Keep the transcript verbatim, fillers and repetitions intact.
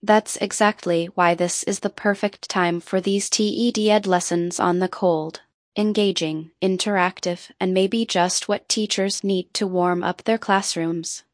That's exactly why this is the perfect time for these TED lessons on the cold. Engaging, interactive, and maybe just what teachers need to warm up their classrooms.